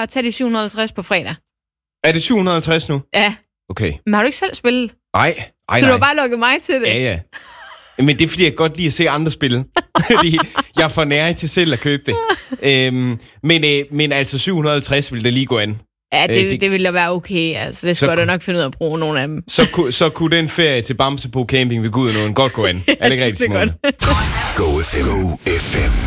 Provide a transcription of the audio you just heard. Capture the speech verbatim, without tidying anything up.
at tage de syv hundrede og halvtreds på fredag. Er det syv hundrede og halvtreds nu? Ja. Okay. Men har du ikke selv spillet? Nej. Ej, så nej. du har bare lukket mig til det? Ja, ja. Men det er, fordi jeg godt lide at se andre spille. Jeg er for nær til selv at købe det. Øhm, men, øh, men altså syv hundrede og halvtreds ville det lige gå an. Ja, det, øh, det, det ville da være okay. Altså, det skulle jeg da nok finde ud af at bruge nogle af dem. Så, ku, så kunne den ferie til Bamsebo Camping ved Gud og nogen godt gå an. Er det ikke rigtigt, det er Simone? godt. Go F M.